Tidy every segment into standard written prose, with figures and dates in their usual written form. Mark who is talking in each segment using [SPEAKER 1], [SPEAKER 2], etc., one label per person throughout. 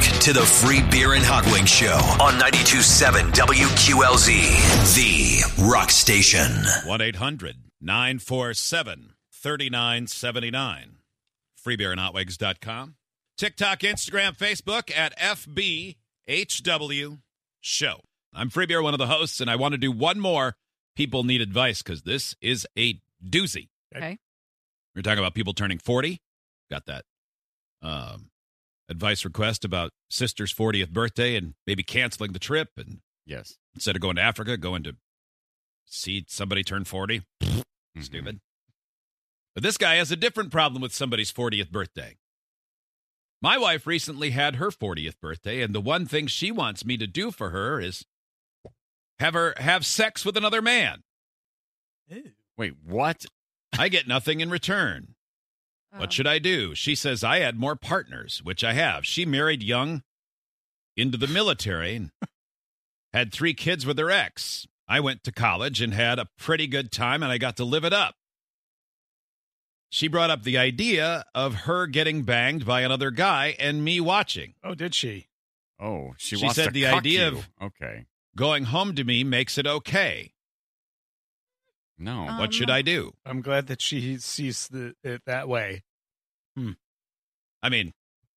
[SPEAKER 1] to the Free Beer and Hot Wings Show on 92.7 WQLZ, the rock station.
[SPEAKER 2] 1-800-947-3979. FreeBeerandHotWings.com. TikTok, Instagram, Facebook at FBHW Show. I'm Free Beer, one of the hosts, and I want to do one more People Need Advice because this is a doozy.
[SPEAKER 3] Okay.
[SPEAKER 2] We're talking about people turning 40. Got that advice request about sister's 40th birthday and maybe canceling the trip. And
[SPEAKER 4] yes,
[SPEAKER 2] instead of going to Africa, going to see somebody turn 40. Stupid. But this guy has a different problem with somebody's 40th birthday. My wife recently had her 40th birthday, and the one thing she wants me to do for her is have sex with another man.
[SPEAKER 4] Wait, what?
[SPEAKER 2] I get nothing in return. What should I do? She says I had more partners, which I have. She married young, into the military, and had 3 kids with her ex. I went to college and had a pretty good time, and I got to live it up. She brought up the idea of her getting banged by another guy and me watching.
[SPEAKER 3] Oh, did she?
[SPEAKER 4] Oh, she
[SPEAKER 2] She
[SPEAKER 4] wants
[SPEAKER 2] said
[SPEAKER 4] to
[SPEAKER 2] the
[SPEAKER 4] cuck
[SPEAKER 2] idea
[SPEAKER 4] you.
[SPEAKER 2] of
[SPEAKER 4] Okay.
[SPEAKER 2] going home to me makes it okay.
[SPEAKER 4] No.
[SPEAKER 2] What should I do?
[SPEAKER 3] I'm glad that she sees it that way.
[SPEAKER 2] I mean,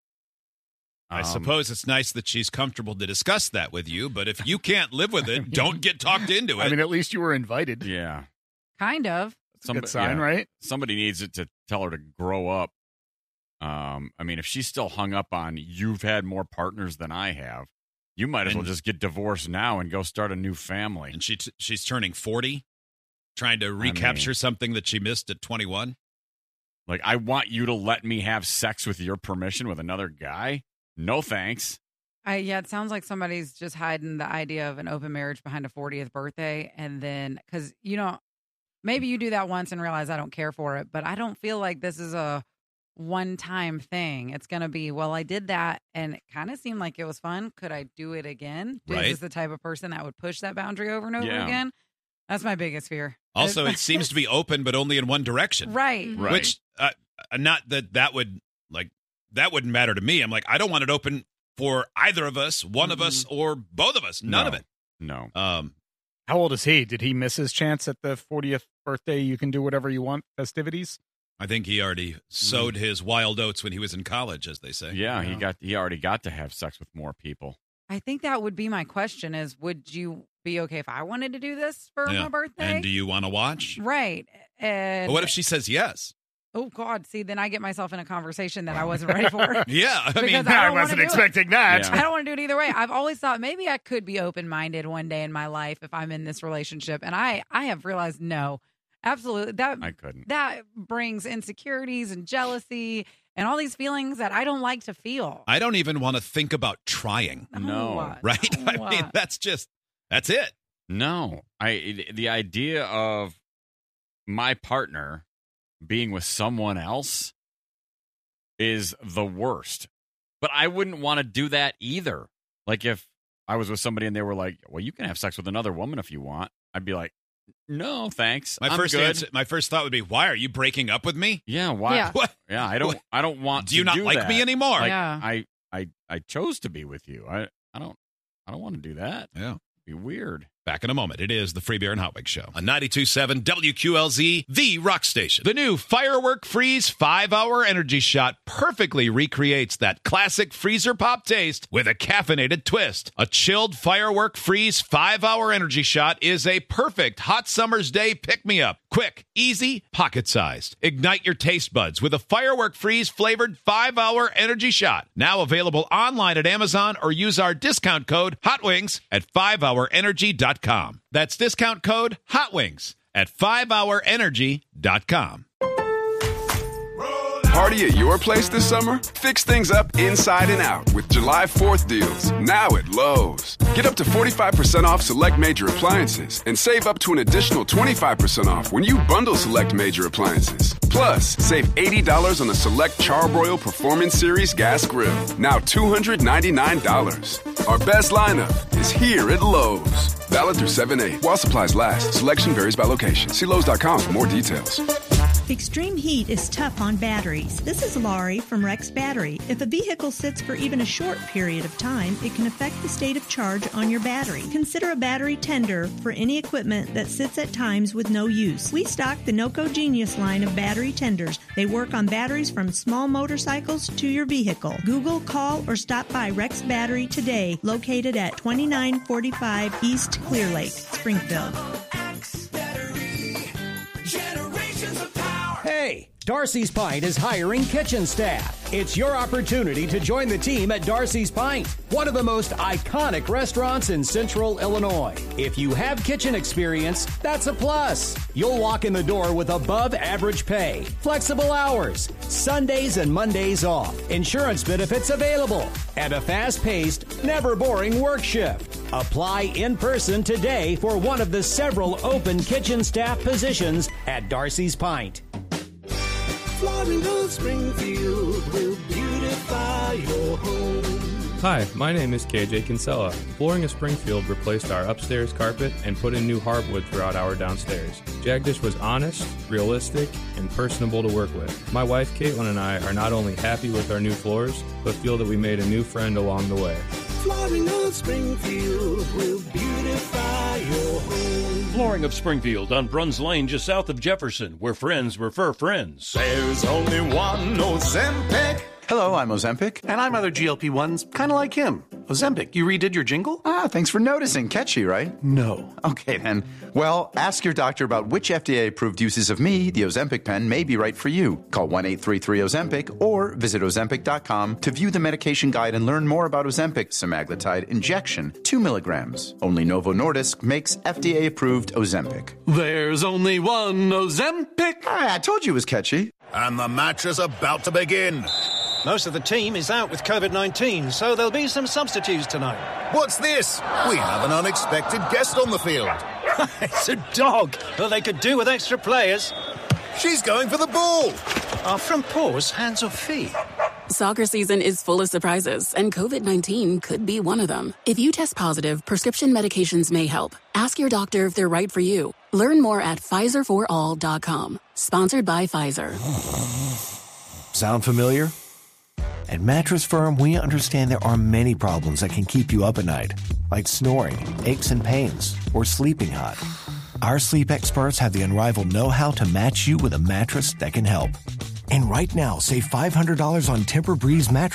[SPEAKER 2] I suppose it's nice that she's comfortable to discuss that with you, but if you can't live with it, don't get talked into it.
[SPEAKER 3] I mean, at least you were invited.
[SPEAKER 4] Yeah.
[SPEAKER 5] Kind of.
[SPEAKER 3] Good sign, right?
[SPEAKER 4] Somebody needs it to tell her to grow up. I mean, if she's still hung up on you've had more partners than I have, you might as well just get divorced now and go start a new family.
[SPEAKER 2] And she's turning 40, trying to recapture something that she missed at 21.
[SPEAKER 4] Like, I want you to let me have sex with your permission with another guy? No thanks.
[SPEAKER 5] Yeah, it sounds like somebody's just hiding the idea of an open marriage behind a 40th birthday. And then, because, maybe you do that once and realize I don't care for it, but I don't feel like this is a one-time thing. It's going to be, well, I did that and it kind of seemed like it was fun. Could I do it again?
[SPEAKER 2] Right.
[SPEAKER 5] Is this the type of person that would push that boundary over and over again? That's my biggest fear.
[SPEAKER 2] Also, it seems to be open, but only in one direction.
[SPEAKER 5] Right.
[SPEAKER 2] Which, not that would, that wouldn't matter to me. I'm like, I don't want it open for either of us, one of us, or both of us. None of it.
[SPEAKER 4] No.
[SPEAKER 3] How old is he? Did he miss his chance at the 40th birthday? You can do whatever you want festivities?
[SPEAKER 2] I think he already sowed his wild oats when he was in college, as they say.
[SPEAKER 4] Yeah, he already got to have sex with more people.
[SPEAKER 5] I think that would be my question is, would you be okay if I wanted to do this for my birthday?
[SPEAKER 2] And do you want to watch?
[SPEAKER 5] Right. And
[SPEAKER 2] But what if she says yes?
[SPEAKER 5] Oh, God. See, then I get myself in a conversation that I wasn't ready for.
[SPEAKER 2] Yeah.
[SPEAKER 3] I wasn't expecting that.
[SPEAKER 5] I don't want to do it either way. I've always thought maybe I could be open-minded one day in my life if I'm in this relationship. And I have realized, no, absolutely.
[SPEAKER 4] I couldn't.
[SPEAKER 5] That brings insecurities and jealousy and all these feelings that I don't like to feel.
[SPEAKER 2] I don't even want to think about trying.
[SPEAKER 4] No.
[SPEAKER 2] Right?
[SPEAKER 5] No.
[SPEAKER 2] I mean, that's it.
[SPEAKER 4] No. The idea of my partner being with someone else is the worst. But I wouldn't want to do that either. Like if I was with somebody and they were like, well, you can have sex with another woman if you want. I'd be like, no, thanks.
[SPEAKER 2] My first thought would be, why are you breaking up with me?
[SPEAKER 4] Yeah, why?
[SPEAKER 5] Yeah.
[SPEAKER 2] What?
[SPEAKER 4] Yeah, I don't want
[SPEAKER 2] Do you
[SPEAKER 4] to
[SPEAKER 2] not like
[SPEAKER 4] that.
[SPEAKER 2] me anymore?
[SPEAKER 4] Like,
[SPEAKER 5] Yeah.
[SPEAKER 4] I chose to be with you. I don't want to do that.
[SPEAKER 2] Yeah.
[SPEAKER 4] It'd be weird.
[SPEAKER 2] Back in a moment. It is the Free Beer and Hot Wings Show on 92.7 WQLZ, the rock station. The new Firework Freeze 5-Hour Energy Shot perfectly recreates that classic freezer pop taste with a caffeinated twist. A chilled Firework Freeze 5-Hour Energy Shot is a perfect hot summer's day pick-me-up. Quick, easy, pocket-sized. Ignite your taste buds with a Firework Freeze flavored 5-Hour Energy Shot. Now available online at Amazon or use our discount code HOTWINGS at 5hourenergy.com. That's discount code HOTWINGS at 5hourenergy.com.
[SPEAKER 6] Party at your place this summer? Fix things up inside and out with July 4th deals, now at Lowe's. Get up to 45% off select major appliances and save up to an additional 25% off when you bundle select major appliances. Plus, save $80 on the select Charbroil Performance Series gas grill, now $299. Our best lineup is here at Lowe's. Valid through 7/8. While supplies last, selection varies by location. See Lowe's.com for more details.
[SPEAKER 7] Extreme heat is tough on batteries. This is Laurie from Rex Battery. If a vehicle sits for even a short period of time, it can affect the state of charge on your battery. Consider a battery tender for any equipment that sits at times with no use. We stock the NOCO Genius line of battery tenders. They work on batteries from small motorcycles to your vehicle. Google, call, or stop by Rex Battery today, located at 2945 East Clear Lake, Springfield.
[SPEAKER 8] Hey, Darcy's Pint is hiring kitchen staff. It's your opportunity to join the team at Darcy's Pint, one of the most iconic restaurants in Central Illinois. If you have kitchen experience, that's a plus. You'll walk in the door with above average pay, flexible hours, Sundays and Mondays off, insurance benefits available, and a fast-paced, never boring work shift. Apply in person today for one of the several open kitchen staff positions at Darcy's Pint.
[SPEAKER 9] Flooring of Springfield will beautify your home.
[SPEAKER 10] Hi, my name is KJ Kinsella. Flooring of Springfield replaced our upstairs carpet and put in new hardwood throughout our downstairs. Jagdish was honest, realistic, and personable to work with. My wife Caitlin and I are not only happy with our new floors, but feel that we made a new friend along the way.
[SPEAKER 9] Flooring of Springfield will beautify your home.
[SPEAKER 11] Flooring of Springfield on Bruns Lane, just south of Jefferson, where friends refer friends.
[SPEAKER 9] There's only one Ozempic.
[SPEAKER 12] Hello, I'm Ozempic.
[SPEAKER 13] And I'm other GLP-1s, kind of like him. Ozempic, you redid your jingle?
[SPEAKER 12] Thanks for noticing. Catchy, right?
[SPEAKER 13] No.
[SPEAKER 12] Okay, then. Well, ask your doctor about which FDA-approved uses of me, the Ozempic pen, may be right for you. Call 1-833-OZEMPIC or visit Ozempic.com to view the medication guide and learn more about Ozempic semaglutide injection, 2 milligrams. Only Novo Nordisk makes FDA-approved Ozempic.
[SPEAKER 13] There's only one Ozempic.
[SPEAKER 12] I told you it was catchy.
[SPEAKER 14] And the match is about to begin.
[SPEAKER 15] Most of the team is out with COVID-19, so there'll be some substitutes tonight.
[SPEAKER 14] What's this? We have an unexpected guest on the field.
[SPEAKER 15] It's a dog. Well, they could do with extra players.
[SPEAKER 14] She's going for the ball.
[SPEAKER 15] Are front paws hands or feet?
[SPEAKER 16] Soccer season is full of surprises, and COVID-19 could be one of them. If you test positive, prescription medications may help. Ask your doctor if they're right for you. Learn more at PfizerForAll.com. Sponsored by Pfizer.
[SPEAKER 17] Sound familiar? At Mattress Firm, we understand there are many problems that can keep you up at night, like snoring, aches and pains, or sleeping hot. Our sleep experts have the unrivaled know-how to match you with a mattress that can help. And right now, save $500 on Tempur-Breeze mattress